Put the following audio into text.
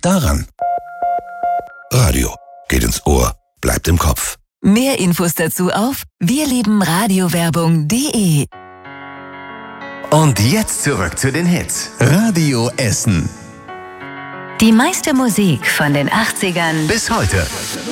liegt daran. Radio geht ins Ohr, bleibt im Kopf. Mehr Infos dazu auf wirliebenradiowerbung.de. Und jetzt zurück zu den Hits. Radio Essen. Die meiste Musik von den 80ern Bis heute.